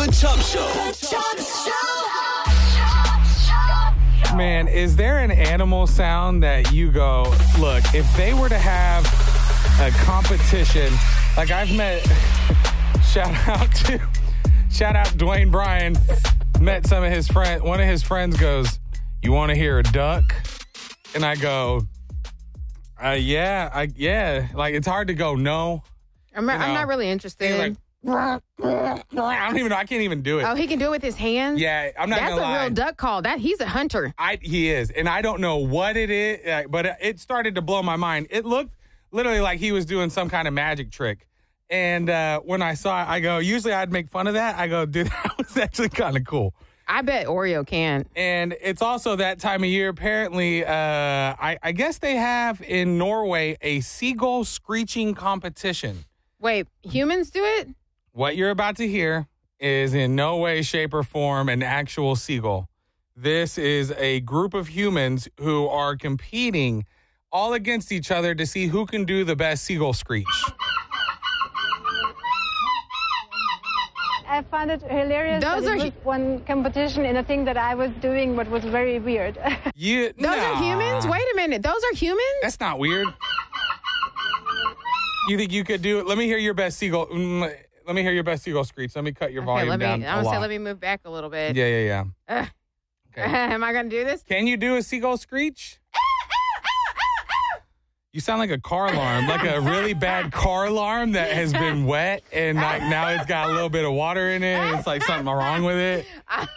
The Chop Show. Man, is there an animal sound that you go, look, if they were to have a competition, like I've met, shout out Dwayne Bryan, met some of his friends. One of his friends goes, you want to hear a duck? And I go, yeah. Like, it's hard to go, no. I'm not really interested. Like, I don't even know. I can't even do it. Oh, he can do it with his hands? Yeah, I'm not going to lie. That's a real duck call. He's a hunter. He is. And I don't know what it is, but it started to blow my mind. It looked literally like he was doing some kind of magic trick. And when I saw it, I go, usually I'd make fun of that. I go, dude, that was actually kind of cool. I bet Oreo can. And it's also that time of year. Apparently, I guess they have in Norway a seagull screeching competition. Wait, humans do it? What you're about to hear is in no way, shape, or form an actual seagull. This is a group of humans who are competing all against each other to see who can do the best seagull screech. I find it hilarious that it was one competition in a thing that I was doing, but was very weird. Those are humans? Wait a minute. Those are humans? That's not weird. You think you could do it? Let me hear your best seagull. Let me hear your best seagull screech. Let me cut your volume down a lot. Let me move back a little bit. Yeah. Okay. Am I going to do this? Can you do a seagull screech? You sound like a car alarm, like a really bad car alarm that has been wet and like now it's got a little bit of water in it. It's like something wrong with it.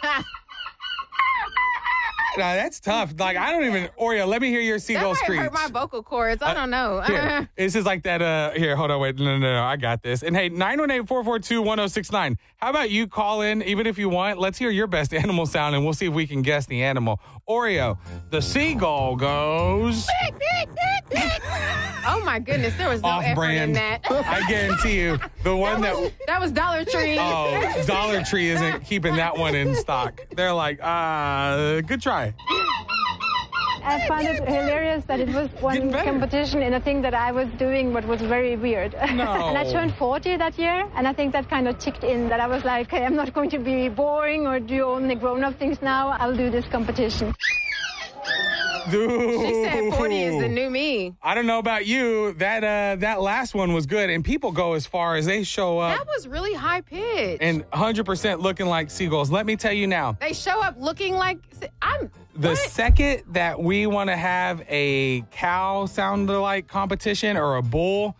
No, that's tough. Like, I don't even... Oreo, let me hear your seagull screech. That might hurt my vocal cords. I don't know. Here, this is like that... Here, hold on, wait. No, I got this. And hey, 918-442-1069. How about you call in, even if you want? Let's hear your best animal sound, and we'll see if we can guess the animal. Oreo, the seagull goes... Oh, my goodness. There was no effort in that. I guarantee you. The one that was Dollar Tree. Oh, Dollar Tree isn't keeping that one in stock. They're like, good try. I find it hilarious that it was one competition in a thing that I was doing, but was very weird. No. And I turned 40 that year, and I think that kind of ticked in, that I was like, hey, I'm not going to be boring or do only grown-up things now. I'll do this competition. Dude. She said 40 is the new me. I don't know about you. That last one was good, and people go as far as they show up. That was really high pitched. And 100% looking like seagulls. Let me tell you now. They show up looking like... The second that we want to have a cow sound-alike competition or a bull,